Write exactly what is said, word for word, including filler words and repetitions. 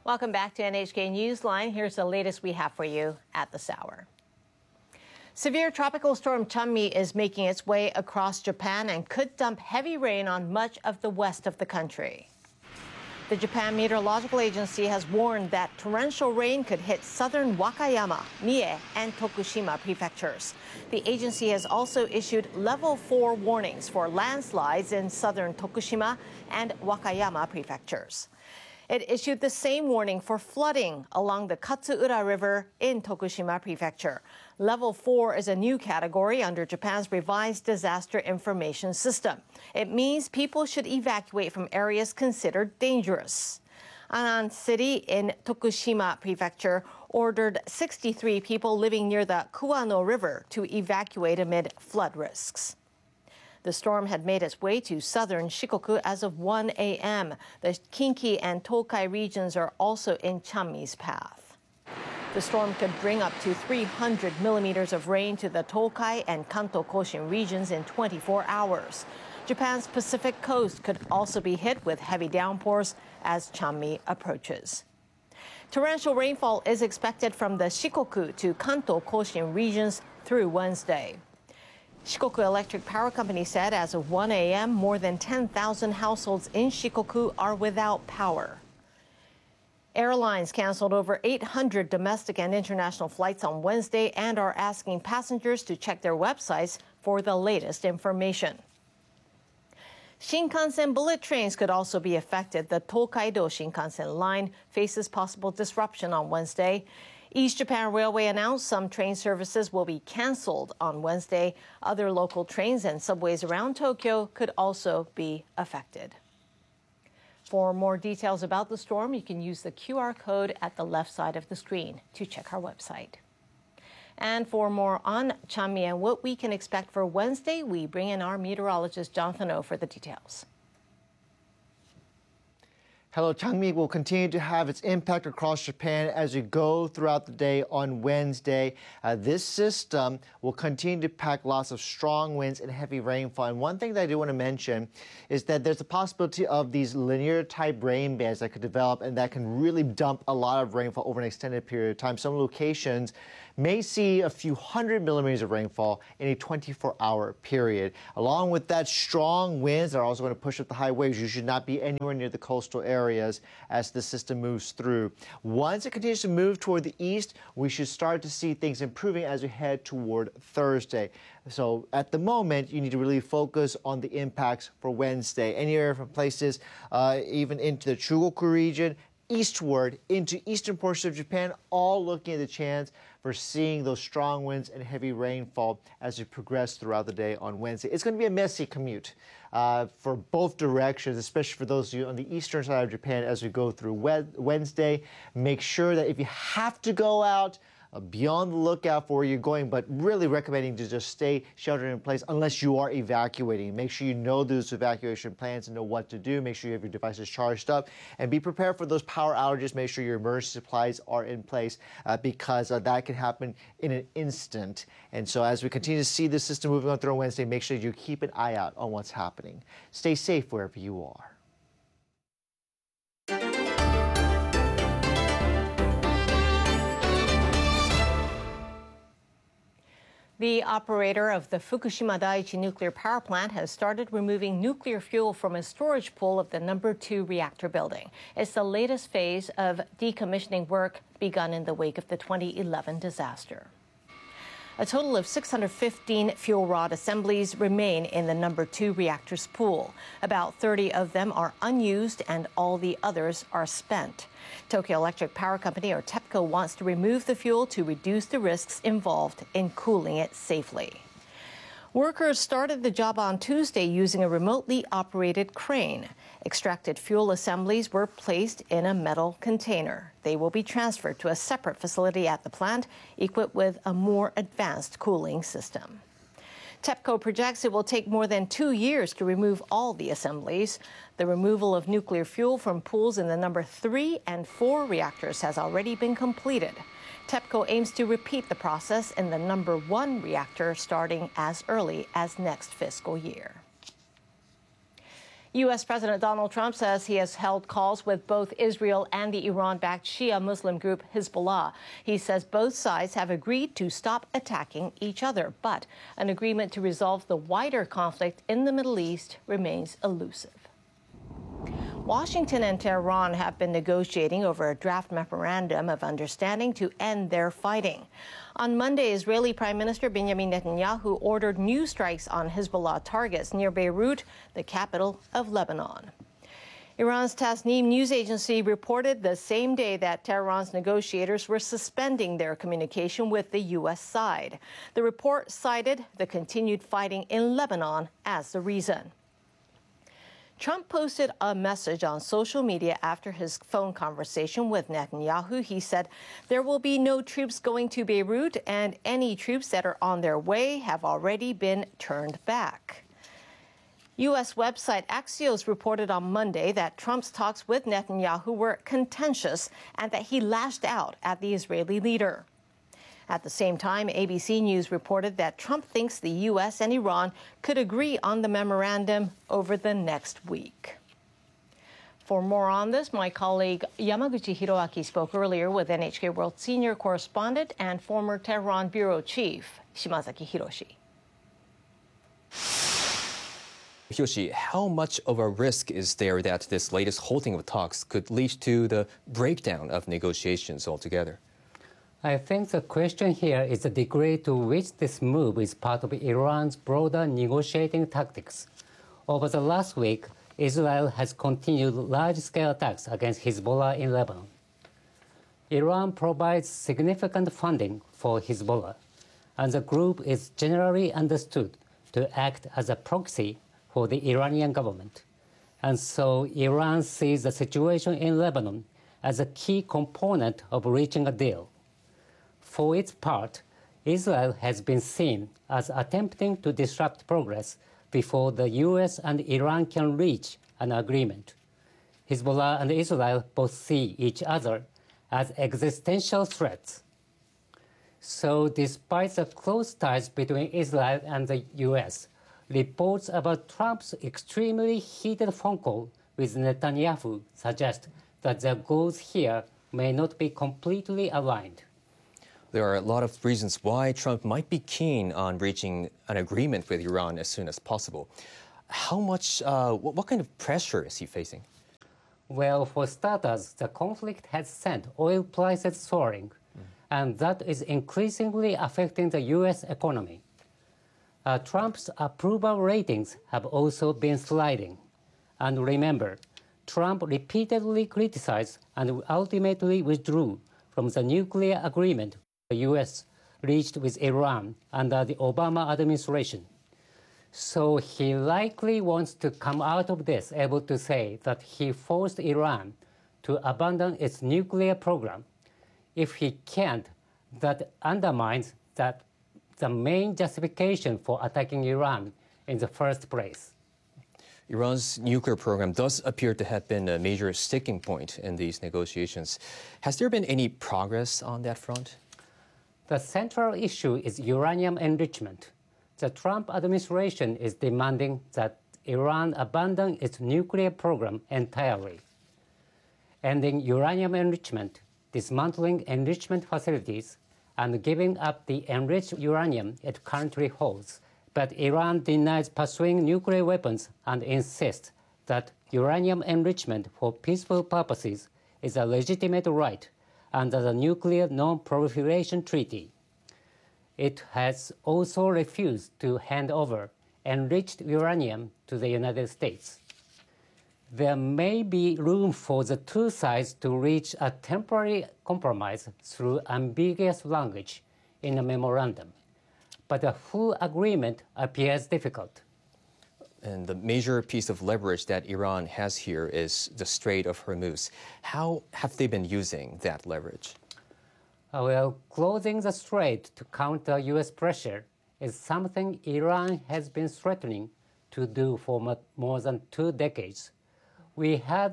Welcome back to N H K Newsline. Here's the latest we have for you at this hour. Severe tropical storm Chanmi is making its way across Japan and could dump heavy rain on much of the west of the country. The Japan Meteorological Agency has warned that torrential rain could hit southern Wakayama, Mie, and Tokushima prefectures. The agency has also issued level four warnings for landslides in southern Tokushima and Wakayama prefectures. It issued the same warning for flooding along the Katsuura River in Tokushima Prefecture. Level four is a new category under Japan's revised disaster information system. It means people should evacuate from areas considered dangerous. Anan City in Tokushima Prefecture ordered sixty-three people living near the Kuano River to evacuate amid flood risks. The storm had made its way to southern Shikoku as of one a m The Kinki and Tokai regions are also in Chanmi's path. The storm could bring up to three hundred millimeters of rain to the Tokai and Kanto Koshin regions in twenty-four hours. Japan's Pacific coast could also be hit with heavy downpours as Chanmi approaches. Torrential rainfall is expected from the Shikoku to Kanto Koshin regions through Wednesday. Shikoku Electric Power Company said as of one a m, more than ten thousand households in Shikoku are without power. Airlines canceled over eight hundred domestic and international flights on Wednesday and are asking passengers to check their websites for the latest information. Shinkansen bullet trains could also be affected. The Tokaido Shinkansen line faces possible disruption on Wednesday. East Japan Railway announced some train services will be canceled on Wednesday. Other local trains and subways around Tokyo could also be affected. For more details about the storm, you can use the Q R code at the left side of the screen to check our website. And for more on Chanmi and what we can expect for Wednesday, we bring in our meteorologist Jonathan Oh for the details. Hello, Chanmi will continue to have its impact across Japan as we go throughout the day on Wednesday. Uh, this system will continue to pack lots of strong winds and heavy rainfall. And one thing that I do want to mention is that there's a possibility of these linear type rain bands that could develop and that can really dump a lot of rainfall over an extended period of time. Some locations may see a few hundred millimeters of rainfall in a twenty-four hour period. Along with that, strong winds are also going to push up the high waves. You should not be anywhere near the coastal areas as the system moves through. Once it continues to move toward the east, we should start to see things improving as we head toward Thursday. So at the moment, you need to really focus on the impacts for Wednesday. Anywhere from places uh, even into the Chugoku region, eastward into eastern portions of Japan, all looking at the chance for seeing those strong winds and heavy rainfall as we progress throughout the day on Wednesday. It's going to be a messy commute uh, for both directions, especially for those of you on the eastern side of Japan as we go through Wednesday. Make sure that if you have to go out, Uh, be on the lookout for where you're going, but really recommending to just stay sheltered in place unless you are evacuating. Make sure you know those evacuation plans and know what to do. Make sure you have your devices charged up and be prepared for those power outages. Make sure your emergency supplies are in place uh, because uh, that can happen in an instant. And so as we continue to see this system moving on through on Wednesday, make sure you keep an eye out on what's happening. Stay safe wherever you are. The operator of the Fukushima Daiichi nuclear power plant has started removing nuclear fuel from a storage pool of the number two reactor building. It's the latest phase of decommissioning work begun in the wake of the twenty eleven disaster. A total of six hundred fifteen fuel rod assemblies remain in the number two reactor's pool. About thirty of them are unused and all the others are spent. Tokyo Electric Power Company, or TEPCO, wants to remove the fuel to reduce the risks involved in cooling it safely. Workers started the job on Tuesday using a remotely operated crane. Extracted fuel assemblies were placed in a metal container. They will be transferred to a separate facility at the plant, equipped with a more advanced cooling system. TEPCO projects it will take more than two years to remove all the assemblies. The removal of nuclear fuel from pools in the number three and four reactors has already been completed. TEPCO aims to repeat the process in the number one reactor starting as early as next fiscal year. U S. President Donald Trump says he has held calls with both Israel and the Iran-backed Shia Muslim group Hezbollah. He says both sides have agreed to stop attacking each other, but an agreement to resolve the wider conflict in the Middle East remains elusive. Washington and Tehran have been negotiating over a draft memorandum of understanding to end their fighting. On Monday, Israeli Prime Minister Benjamin Netanyahu ordered new strikes on Hezbollah targets near Beirut, the capital of Lebanon. Iran's Tasnim news agency reported the same day that Tehran's negotiators were suspending their communication with the U S side. The report cited the continued fighting in Lebanon as the reason. Trump posted a message on social media after his phone conversation with Netanyahu. He said there will be no troops going to Beirut, and any troops that are on their way have already been turned back. U S website Axios reported on Monday that Trump's talks with Netanyahu were contentious and that he lashed out at the Israeli leader. At the same time, A B C News reported that Trump thinks the U S and Iran could agree on the memorandum over the next week. For more on this, my colleague Yamaguchi Hiroaki spoke earlier with N H K World Senior Correspondent and former Tehran Bureau Chief Shimazaki Hiroshi. Hiroshi, how much of a risk is there that this latest halting of talks could lead to the breakdown of negotiations altogether? I think the question here is the degree to which this move is part of Iran's broader negotiating tactics. Over the last week, Israel has continued large-scale attacks against Hezbollah in Lebanon. Iran provides significant funding for Hezbollah, and the group is generally understood to act as a proxy for the Iranian government. And so Iran sees the situation in Lebanon as a key component of reaching a deal. For its part, Israel has been seen as attempting to disrupt progress before the U S and Iran can reach an agreement. Hezbollah and Israel both see each other as existential threats. So despite the close ties between Israel and the U S, reports about Trump's extremely heated phone call with Netanyahu suggest that their goals here may not be completely aligned. There are a lot of reasons why Trump might be keen on reaching an agreement with Iran as soon as possible. How much, uh, what, what kind of pressure is he facing? Well, for starters, the conflict has sent oil prices soaring, mm. and that is increasingly affecting the U S economy. Uh, Trump's approval ratings have also been sliding. And remember, Trump repeatedly criticized and ultimately withdrew from the nuclear agreement the U S reached with Iran under the Obama administration. So he likely wants to come out of this able to say that he forced Iran to abandon its nuclear program. If he can't, that undermines that the main justification for attacking Iran in the first place. Iran's nuclear program does appear to have been a major sticking point in these negotiations. Has there been any progress on that front? The central issue is uranium enrichment. The Trump administration is demanding that Iran abandon its nuclear program entirely. Ending uranium enrichment, dismantling enrichment facilities, and giving up the enriched uranium it currently holds. But Iran denies pursuing nuclear weapons and insists that uranium enrichment for peaceful purposes is a legitimate right under the Nuclear Non-Proliferation Treaty. It has also refused to hand over enriched uranium to the United States. There may be room for the two sides to reach a temporary compromise through ambiguous language in a memorandum, but a full agreement appears difficult. And the major piece of leverage that Iran has here is the Strait of Hormuz. How have they been using that leverage? Uh, well, closing the strait to counter U S pressure is something Iran has been threatening to do for more than two decades. We had